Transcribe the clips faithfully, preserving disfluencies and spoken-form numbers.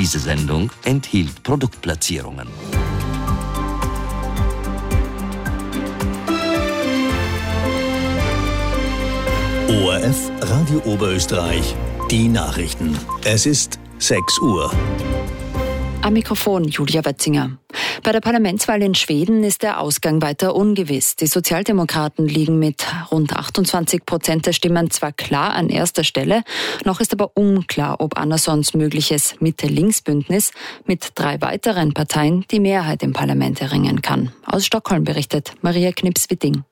Diese Sendung enthielt Produktplatzierungen. O R F Radio Oberösterreich, die Nachrichten. Es ist sechs Uhr. Am Mikrofon Julia Wetzinger. Bei der Parlamentswahl in Schweden ist der Ausgang weiter ungewiss. Die Sozialdemokraten liegen mit rund achtundzwanzig Prozent der Stimmen zwar klar an erster Stelle, noch ist aber unklar, ob Anderssons mögliches Mitte-Links-Bündnis mit drei weiteren Parteien die Mehrheit im Parlament erringen kann. Aus Stockholm berichtet Maria Knips-Witting.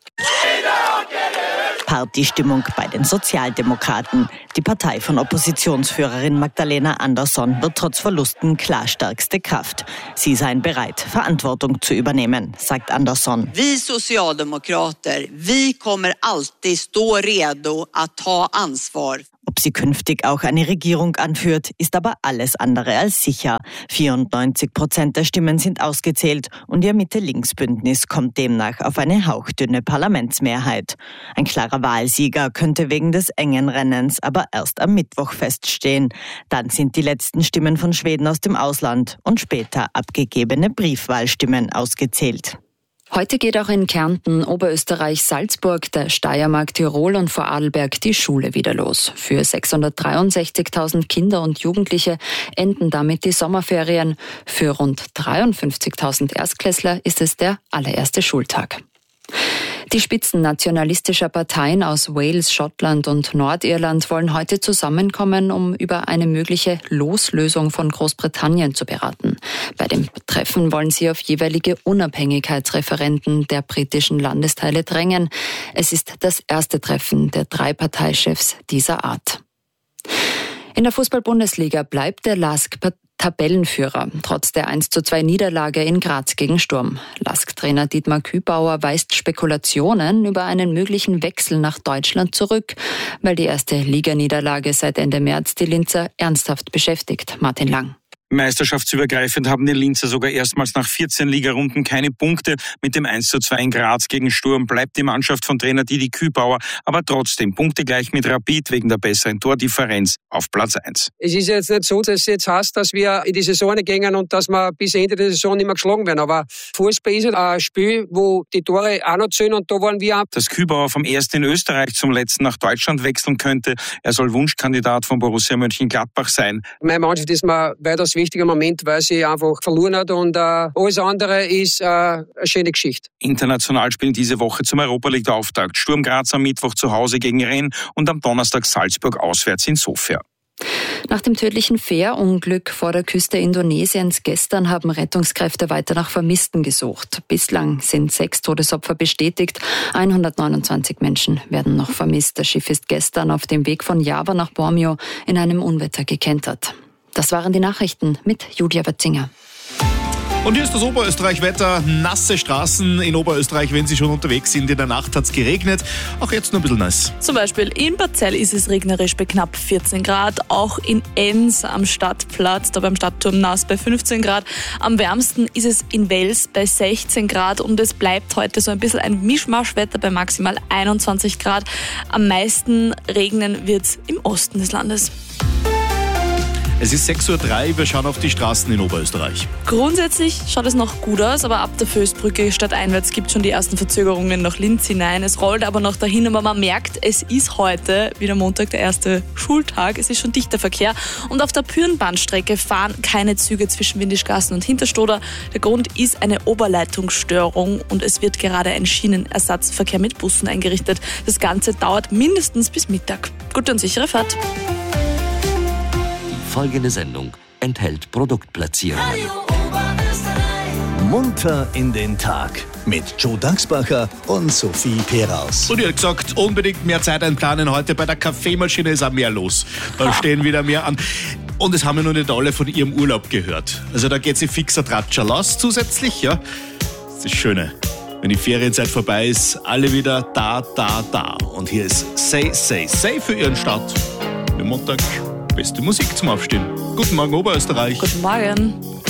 Partystimmung bei den Sozialdemokraten. Die Partei von Oppositionsführerin Magdalena Andersson wird trotz Verlusten klar stärkste Kraft. Sie seien bereit, Verantwortung zu übernehmen, sagt Andersson. Vi Socialdemokrater, vi kommer alltid stå redo att ta ansvar. Ob sie künftig auch eine Regierung anführt, ist aber alles andere als sicher. vierundneunzig Prozent der Stimmen sind ausgezählt und ihr Mitte-Links-Bündnis kommt demnach auf eine hauchdünne Parlamentsmehrheit. Ein klarer Wahlsieger könnte wegen des engen Rennens aber erst am Mittwoch feststehen. Dann sind die letzten Stimmen von Schweden aus dem Ausland und später abgegebene Briefwahlstimmen ausgezählt. Heute geht auch in Kärnten, Oberösterreich, Salzburg, der Steiermark, Tirol und Vorarlberg die Schule wieder los. Für sechshundertdreiundsechzigtausend Kinder und Jugendliche enden damit die Sommerferien. Für rund dreiundfünfzigtausend Erstklässler ist es der allererste Schultag. Die Spitzen nationalistischer Parteien aus Wales, Schottland und Nordirland wollen heute zusammenkommen, um über eine mögliche Loslösung von Großbritannien zu beraten. Bei dem Treffen wollen sie auf jeweilige Unabhängigkeitsreferenden der britischen Landesteile drängen. Es ist das erste Treffen der drei Parteichefs dieser Art. In der Fußball-Bundesliga bleibt der LASK Tabellenführer, trotz der eins zu zwei Niederlage in Graz gegen Sturm. LASK-Trainer Dietmar Kübauer weist Spekulationen über einen möglichen Wechsel nach Deutschland zurück, weil die erste Liganiederlage seit Ende März die Linzer ernsthaft beschäftigt. Martin Lang. Meisterschaftsübergreifend haben die Linzer sogar erstmals nach vierzehn Ligarunden keine Punkte. Mit dem eins zu zwei in Graz gegen Sturm bleibt die Mannschaft von Trainer Didi Kübauer aber trotzdem punktegleich mit Rapid wegen der besseren Tordifferenz auf Platz eins. Es ist jetzt nicht so, dass es jetzt heißt, dass wir in die Saison gehen und dass wir bis Ende der Saison nicht mehr geschlagen werden. Aber Fußball ist ein Spiel, wo die Tore auch noch zählen und da wollen wir. Dass Kübauer vom ersten in Österreich zum letzten nach Deutschland wechseln könnte. Er soll Wunschkandidat von Borussia Mönchengladbach sein. Meine Mannschaft ist mir weitaus wichtiger Moment, weil sie einfach verloren hat und äh, alles andere ist äh, eine schöne Geschichte. International spielen diese Woche zum Europa League-Auftakt Sturm Graz am Mittwoch zu Hause gegen Rennes und am Donnerstag Salzburg auswärts in Sofia. Nach dem tödlichen Fährunglück vor der Küste Indonesiens gestern haben Rettungskräfte weiter nach Vermissten gesucht. Bislang sind sechs Todesopfer bestätigt. hundertneunundzwanzig Menschen werden noch vermisst. Das Schiff ist gestern auf dem Weg von Java nach Bormio in einem Unwetter gekentert. Das waren die Nachrichten mit Julia Wetzinger. Und hier ist das Oberösterreich-Wetter. Nasse Straßen in Oberösterreich, wenn Sie schon unterwegs sind. In der Nacht hat es geregnet. Auch jetzt nur ein bisschen nass. Zum Beispiel in Barzell ist es regnerisch bei knapp vierzehn Grad. Auch in Enns am Stadtplatz, da beim Stadtturm nass bei fünfzehn Grad. Am wärmsten ist es in Wels bei sechzehn Grad. Und es bleibt heute so ein bisschen ein Mischmaschwetter bei maximal einundzwanzig Grad. Am meisten regnen wird es im Osten des Landes. Es ist sechs Uhr drei, wir schauen auf die Straßen in Oberösterreich. Grundsätzlich schaut es noch gut aus, aber ab der Föstbrücke stadteinwärts gibt es schon die ersten Verzögerungen nach Linz hinein. Es rollt aber noch dahin, aber man merkt, es ist heute wieder Montag, der erste Schultag. Es ist schon dichter Verkehr und auf der Pürenbahnstrecke fahren keine Züge zwischen Windischgassen und Hinterstoder. Der Grund ist eine Oberleitungsstörung und es wird gerade ein Schienenersatzverkehr mit Bussen eingerichtet. Das Ganze dauert mindestens bis Mittag. Gute und sichere Fahrt. Folgende Sendung enthält Produktplatzierungen. Munter in den Tag mit Joe Dachsbacher und Sophie Peraus. Und ihr habt gesagt, unbedingt mehr Zeit einplanen. Heute bei der Kaffeemaschine ist auch mehr los. Da stehen wieder mehr an. Und es haben ja noch nicht alle von ihrem Urlaub gehört. Also da geht sie fixer Tratscherl aus zusätzlich. Ja. Das ist das Schöne. Wenn die Ferienzeit vorbei ist, alle wieder da, da, da. Und hier ist Say, Say, Say für ihren Start. Am Montag beste Musik zum Aufstehen. Guten Morgen, Oberösterreich. Guten Morgen.